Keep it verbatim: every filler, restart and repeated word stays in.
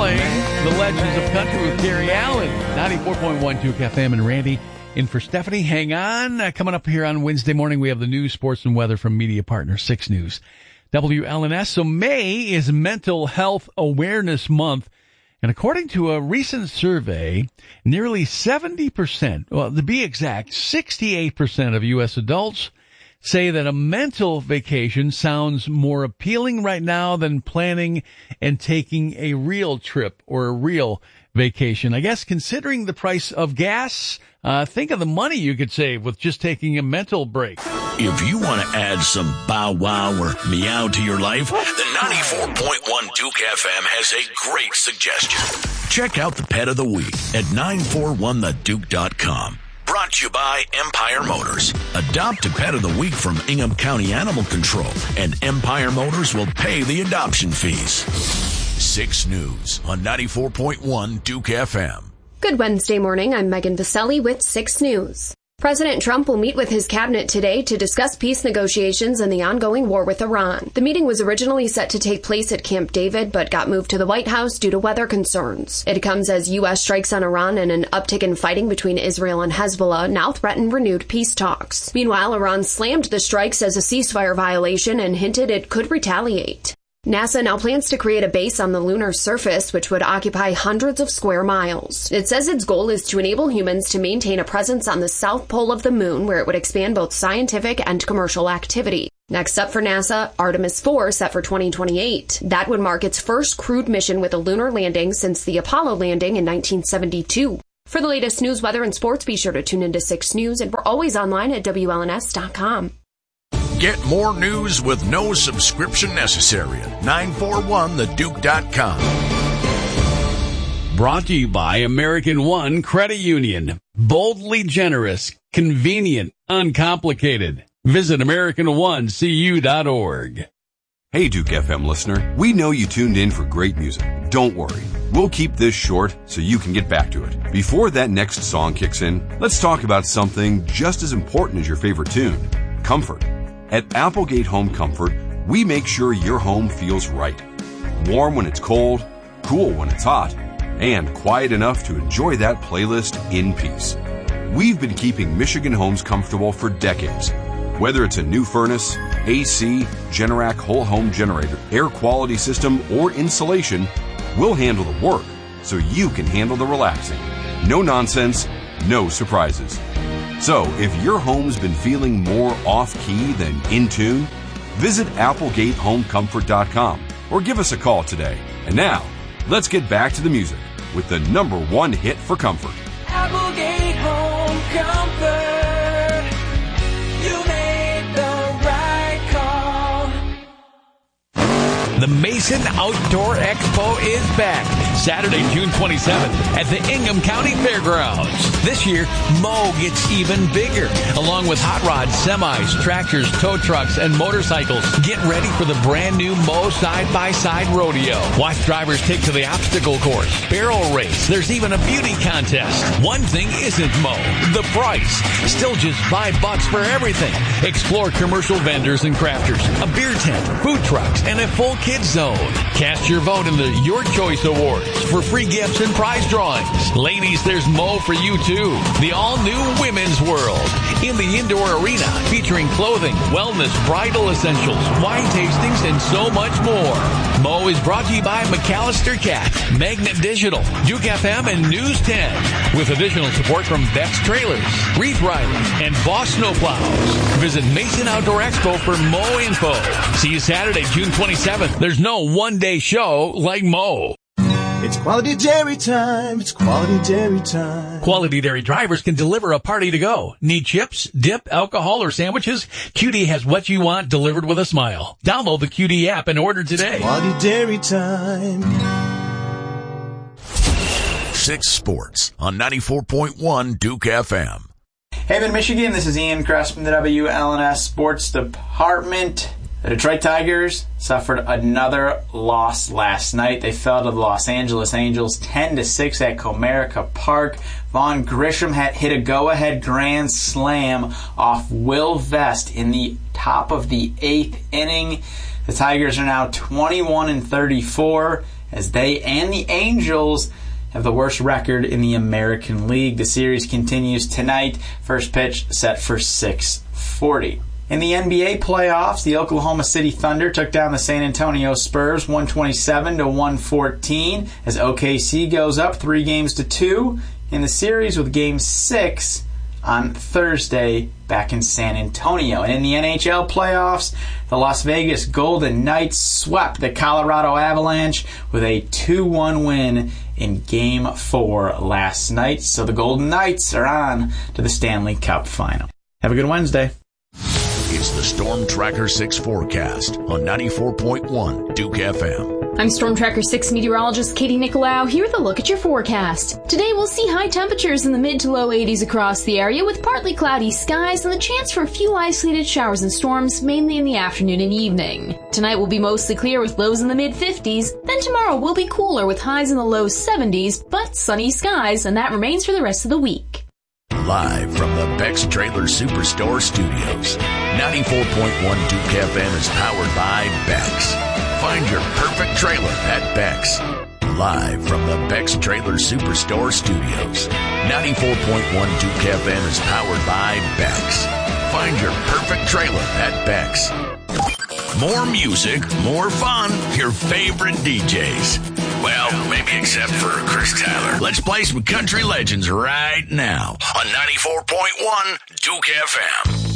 playing The Legends of Country with Gary Allen. ninety-four point one Duke F M and Randy in for Stephanie. Hang on. Uh, coming up here on Wednesday morning, we have the news, sports, and weather from media partner six News. W L N S. So May is Mental Health Awareness Month. And according to a recent survey, nearly seventy percent, well, to be exact, sixty-eight percent of U S adults say that a mental vacation sounds more appealing right now than planning and taking a real trip or a real vacation. I guess considering the price of gas, uh, think of the money you could save with just taking a mental break. If you want to add some bow wow or meow to your life, the ninety-four point one Duke F M has a great suggestion. Check out the Pet of the Week at nine four one the duke dot com. Brought to you by Empire Motors. Adopt a Pet of the Week from Ingham County Animal Control, and Empire Motors will pay the adoption fees. six News on ninety-four point one Duke F M. Good Wednesday morning. I'm Megan Vaselli with six News. President Trump will meet with his cabinet today to discuss peace negotiations and the ongoing war with Iran. The meeting was originally set to take place at Camp David, but got moved to the White House due to weather concerns. It comes as U S strikes on Iran and an uptick in fighting between Israel and Hezbollah now threaten renewed peace talks. Meanwhile, Iran slammed the strikes as a ceasefire violation and hinted it could retaliate. NASA now plans to create a base on the lunar surface, which would occupy hundreds of square miles. It says its goal is to enable humans to maintain a presence on the south pole of the moon, where it would expand both scientific and commercial activity. Next up for NASA, Artemis four, set for twenty twenty-eight. That would mark its first crewed mission with a lunar landing since the Apollo landing in nineteen seventy-two. For the latest news, weather, and sports, be sure to tune into six News, and we're always online at W L N S dot com. Get more news with no subscription necessary at nine four one the duke dot com. Brought to you by American One Credit Union. Boldly generous, convenient, uncomplicated. Visit American One C U dot org. Hey, Duke F M listener. We know you tuned in for great music. Don't worry. We'll keep this short so you can get back to it. Before that next song kicks in, let's talk about something just as important as your favorite tune. Comfort. At Applegate Home Comfort, we make sure your home feels right. Warm when it's cold, cool when it's hot, and quiet enough to enjoy that playlist in peace. We've been keeping Michigan homes comfortable for decades. Whether it's a new furnace, A C, Generac whole home generator, air quality system, or insulation, we'll handle the work so you can handle the relaxing. No nonsense, no surprises. So, if your home's been feeling more off-key than in tune, visit applegate home comfort dot com or give us a call today. And now, let's get back to the music with the number one hit for comfort. Applegate Home Comfort. You made the right call. The Mason Outdoor Expo is back Saturday, June twenty-seventh at the Ingham County Fairgrounds. This year, Moe gets even bigger. Along with hot rods, semis, tractors, tow trucks, and motorcycles, get ready for the brand new Moe Side-by-Side Rodeo. Watch drivers take to the obstacle course, barrel race. There's even a beauty contest. One thing isn't Moe, the price. Still just five bucks for everything. Explore commercial vendors and crafters, a beer tent, food trucks, and a full kids zone. Cast your vote in the Your Choice Awards for free gifts and prize drawings. Ladies, there's Moe for you too. The all-new Women's World in the indoor arena, featuring clothing, wellness, bridal essentials, wine tastings, and so much more. Moe is brought to you by McAllister Cat, Magnet Digital, Duke F M, and News ten, with additional support from Beck's Trailers, Reeve Riley, and Boss Snowplows. Visit Mason Outdoor Expo for Moe info. See you Saturday, June twenty-seventh. There's no one-day show like Moe. It's Quality Dairy time. It's Quality Dairy time. Quality Dairy drivers can deliver a party to go. Need chips, dip, alcohol, or sandwiches? Q D has what you want delivered with a smile. Download the Q D app and order today. It's Quality Dairy time. six Sports on ninety-four point one Duke F M. Hey, Mid-Michigan, this is Ian Kress from the W L N S Sports Department. The Detroit Tigers suffered another loss last night. They fell to the Los Angeles Angels ten to six at Comerica Park. Vaughn Grisham had hit a go-ahead grand slam off Will Vest in the top of the eighth inning. The Tigers are now twenty-one and thirty-four, as they and the Angels have the worst record in the American League. The series continues tonight. First pitch set for six forty. In the N B A playoffs, the Oklahoma City Thunder took down the San Antonio Spurs one twenty-seven to one fourteen as O K C goes up three games to two in the series with Game six on Thursday back in San Antonio. And in the N H L playoffs, the Las Vegas Golden Knights swept the Colorado Avalanche with a two one win in Game four last night. So the Golden Knights are on to the Stanley Cup final. Have a good Wednesday. It's the Storm Tracker six forecast on ninety-four point one Duke F M. I'm Storm Tracker six meteorologist Katie Nicolau here with a look at your forecast. Today we'll see high temperatures in the mid to low eighties across the area with partly cloudy skies and the chance for a few isolated showers and storms mainly in the afternoon and evening. Tonight will be mostly clear with lows in the mid fifties. Then tomorrow will be cooler with highs in the low seventies but sunny skies, and that remains for the rest of the week. Live from the Beck's Trailer Superstore Studios, ninety-four point one Duke F M is powered by Beck's. Find your perfect trailer at Beck's. Live from the Beck's Trailer Superstore Studios, ninety-four point one Duke F M is powered by Beck's. Find your perfect trailer at Beck's. More music, more fun, your favorite D Js. Well, maybe except for Chris Tyler. Let's play some country legends right now on ninety-four point one Duke F M.